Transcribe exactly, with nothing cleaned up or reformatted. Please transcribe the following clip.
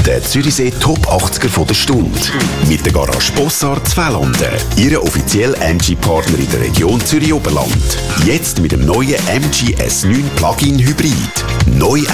Der Zürichsee Top achtziger von der Stunde. Mit der Garage Bossard Zweitlanden. Ihre offizielle M G-Partner in der Region Zürich-Oberland. Jetzt mit dem neuen M G S neun Plug-in Hybrid. Neu